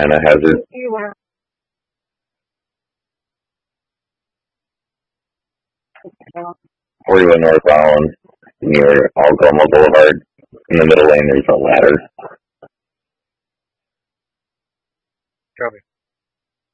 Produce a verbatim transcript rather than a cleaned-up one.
kind of hazard. forty-one northbound near Algoma Boulevard. In the middle lane, there's a ladder. Copy.